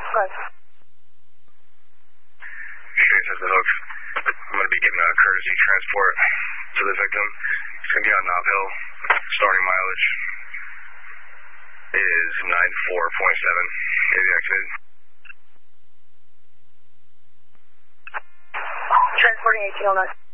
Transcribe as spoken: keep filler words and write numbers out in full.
Right. Shane says the Hooks. I'm going to be giving a courtesy transport to the victim. It's going to be on Knob Hill. Starting mileage is ninety-four point seven. Maybe accident. Transporting eighteen oh nine.